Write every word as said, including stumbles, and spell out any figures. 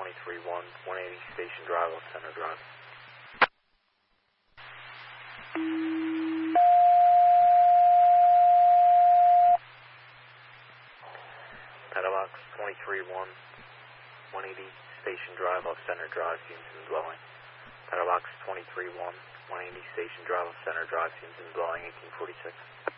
twenty-three one, one eighty Station Drive off Center Drive. Pedalox twenty-three one, one eighty Station Drive off Center Drive, fumes and blowing. Pedalox twenty-three one, one eighty Station Drive off Center Drive, fumes and blowing, eighteen forty-six.